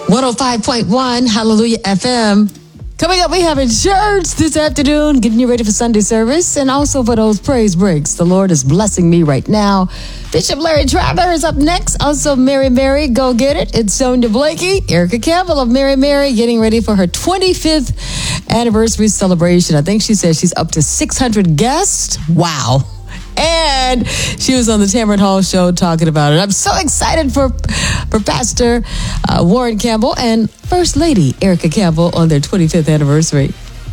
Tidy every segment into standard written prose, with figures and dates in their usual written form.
105.1 Hallelujah FM. Coming up, we have insurance this afternoon, getting you ready for Sunday service, and also for those praise breaks. The Lord is blessing me right now. Bishop Larry Traver is up next. Also, Mary, go get it. It's Sonia Blakey, Erica Campbell of Mary, getting ready for her 25th anniversary celebration. I think she says she's up to 600 guests. Wow. And she was on the Tamron Hall show talking about it. I'm so excited for Pastor Warren Campbell and First Lady Erica Campbell on their 25th anniversary.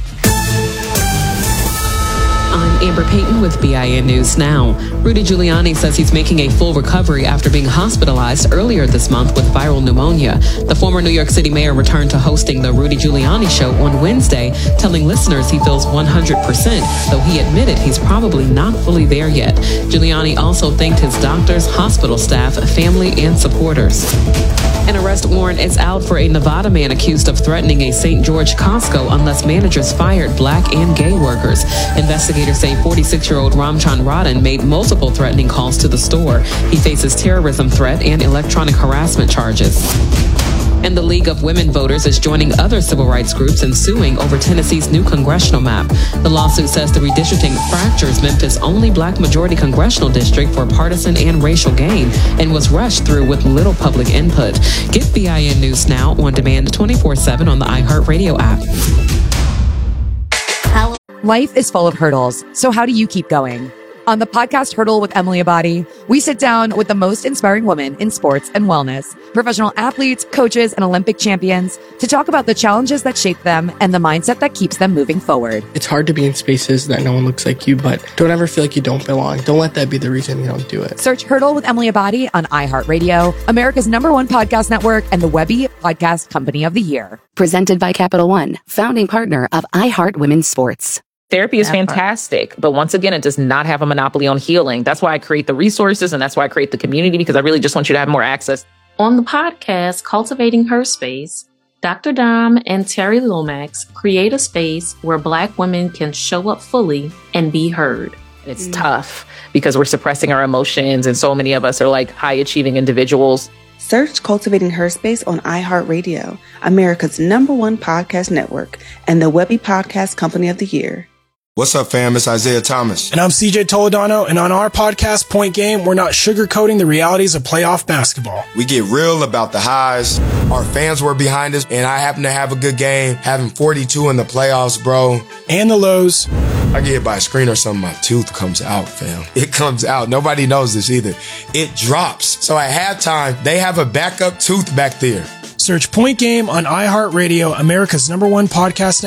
I'm Amber Payton with BIN News Now. Rudy Giuliani says he's making a full recovery after being hospitalized earlier this month with viral pneumonia. The former New York City mayor returned to hosting the Rudy Giuliani show on Wednesday, telling listeners he feels 100%, though he admitted he's probably not fully there yet. Giuliani also thanked his doctors, hospital staff, family, and supporters. An arrest warrant is out for a Nevada man accused of threatening a St. George Costco unless managers fired black and gay workers. Investigators say 46-year-old Ramchan Radhan made multiple threatening calls to the store. He faces terrorism threat and electronic harassment charges. And the League of Women Voters is joining other civil rights groups in suing over Tennessee's new congressional map. The lawsuit says the redistricting fractures Memphis' only black majority congressional district for partisan and racial gain and was rushed through with little public input. Get BIN News Now on demand 24/7 on the iHeartRadio app. Life is full of hurdles, so how do you keep going? On the podcast Hurdle with Emily Abadi, we sit down with the most inspiring women in sports and wellness, professional athletes, coaches, and Olympic champions to talk about the challenges that shape them and the mindset that keeps them moving forward. It's hard to be in spaces that no one looks like you, but don't ever feel like you don't belong. Don't let that be the reason you don't do it. Search Hurdle with Emily Abadi on iHeartRadio, America's #1 podcast network, and the Webby Podcast Company of the Year. Presented by Capital One, founding partner of iHeart Women's Sports. Therapy is fantastic, but once again, it does not have a monopoly on healing. That's why I create the resources and that's why I create the community, because I really just want you to have more access. On the podcast, Cultivating Her Space, Dr. Dom and Terry Lomax create a space where Black women can show up fully and be heard. It's tough because we're suppressing our emotions, and so many of us are like high-achieving individuals. Search Cultivating Her Space on iHeartRadio, America's #1 podcast network, and the Webby Podcast Company of the Year. What's up, fam? It's Isaiah Thomas. And I'm CJ Toledano, and on our podcast, Point Game, we're not sugarcoating the realities of playoff basketball. We get real about the highs. Our fans were behind us, and I happen to have a good game, having 42 in the playoffs, bro. And the lows. I get hit by a screen or something, my tooth comes out, fam. It comes out. Nobody knows this either. It drops. So at halftime, they have a backup tooth back there. Search Point Game on iHeartRadio, America's #1 podcast network.